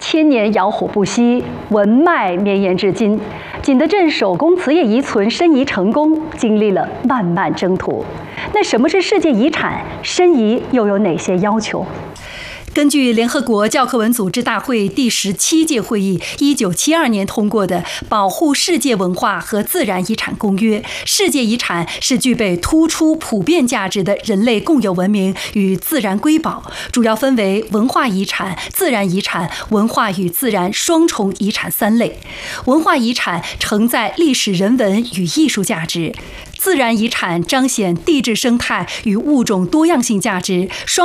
千年窑火不息，文脉绵延至今。景德镇手工瓷业遗存申遗成功，经历了漫漫征途。那什么是世界遗产？申遗又有哪些要求？根据联合国教科文组织大会第17届会议1972年通过的《保护世界文化和自然遗产公约》，世界遗产是具备突出普遍价值的人类共有文明与自然瑰宝，主要分为文化遗产、自然遗产、文化与自然双重遗产3类。文化遗产承载历史人文与艺术价值，自然遗产彰显地质生态与物种多样性价值，双